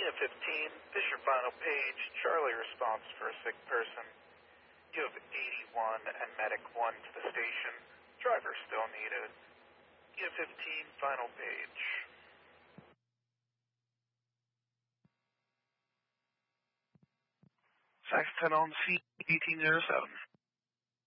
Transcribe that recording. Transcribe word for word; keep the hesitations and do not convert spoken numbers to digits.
Unit fifteen, this is your final page. Charlie response for a sick person. You have eighty-one and medic one to the station. Driver still needed. Unit fifteen, final page. Saxton on C eighteen oh seven.